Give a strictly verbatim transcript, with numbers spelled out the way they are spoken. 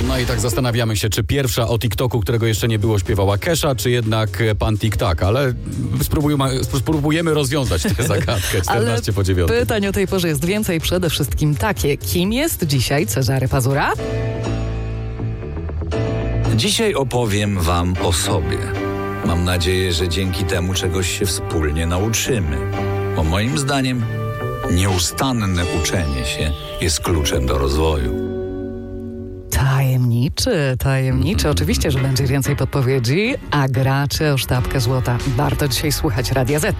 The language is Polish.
No i tak zastanawiamy się, czy pierwsza o TikToku, którego jeszcze nie było, śpiewała Kesha, czy jednak pan TikTok, ale spróbujemy, spróbujemy rozwiązać tę zagadkę. czternaście po dziewiątej. Pytań o tej porze jest więcej, przede wszystkim takie. Kim jest dzisiaj Cezary Pazura? Dzisiaj opowiem wam o sobie. Mam nadzieję, że dzięki temu czegoś się wspólnie nauczymy. Bo moim zdaniem nieustanne uczenie się jest kluczem do rozwoju. Tajemniczy, tajemniczy. Oczywiście, że będzie więcej podpowiedzi, a gracze o sztabkę złota. Warto dzisiaj słuchać Radia Z.